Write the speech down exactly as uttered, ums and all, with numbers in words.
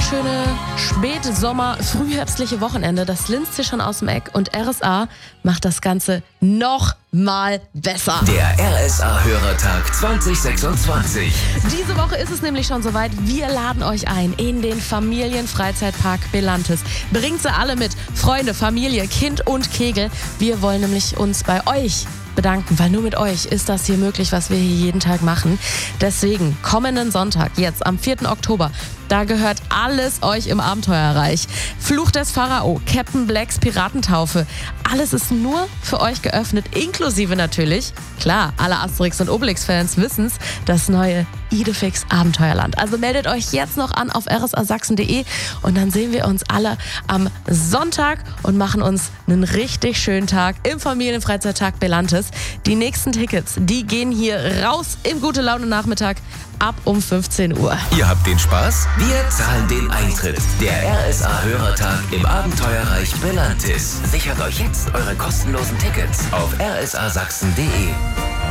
wunderschöne Spätsommer, frühherbstliche Wochenende. Das linst hier schon aus dem Eck und R S A macht das Ganze noch mal besser. Der R S A-Hörertag zwanzig sechsundzwanzig. Diese Woche ist es nämlich schon soweit. Wir laden euch ein in den Familienfreizeitpark Belantes. Bringt sie alle mit. Freunde, Familie, Kind und Kegel. Wir wollen nämlich uns bei euch bedanken, weil nur mit euch ist das hier möglich, was wir hier jeden Tag machen. Deswegen kommenden Sonntag, jetzt am vierten Oktober, da gehört alles euch im Abenteuerreich. Fluch des Pharao, Captain Blacks Piratentaufe, alles ist nur für euch geöffnet, inklusive natürlich, klar, alle Asterix- und Obelix-Fans wissen's, das neue Idefix Abenteuerland. Also meldet euch jetzt noch an auf r s a sachsen punkt d e und dann sehen wir uns alle am Sonntag und machen uns einen richtig schönen Tag im Familienfreizeittag Belantes. Die nächsten Tickets, die gehen hier raus im Gute-Laune-Nachmittag ab um fünfzehn Uhr. Ihr habt den Spaß? Wir zahlen den Eintritt. Der R S A-Hörertag im Abenteuerreich Belantis. Sichert euch jetzt eure kostenlosen Tickets auf r s a sachsen punkt d e.